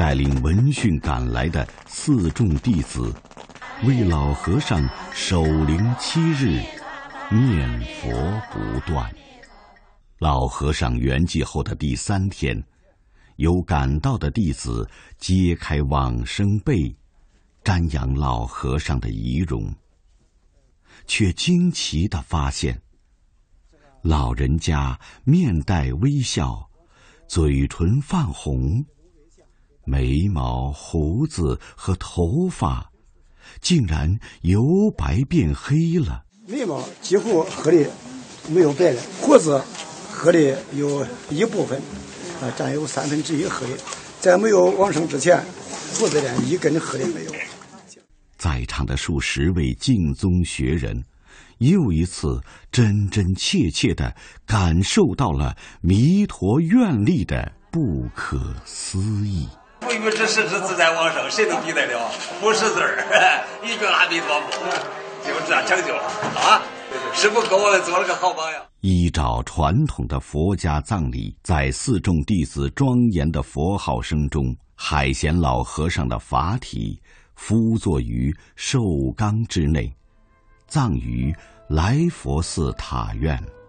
带领闻讯赶来的4众弟子，为老和尚守灵7日，念佛不断。老和尚圆寂后的第3天，有赶到的弟子揭开往生被，瞻仰老和尚的遗容，却惊奇地发现，老人家面带微笑，嘴唇泛红，眉毛、胡子和头发竟然由白变黑了。 眉毛几乎黑的没有白了，胡子黑的有一部分，占有1/3黑的。在没有往生之前，胡子连一根黑的没有。 在场的数10位净宗学人，又一次真真切切地感受到了弥陀愿力的不可思议。 不与之实之自在往生，谁能比得了？不识字儿，一句阿弥陀佛，就这成就了啊！师父给我们做了个好榜样。 依照传统的佛家葬礼，在4众弟子庄严的佛号声中，海贤老和尚的法体敷坐于寿缸之内，葬于来佛寺塔院。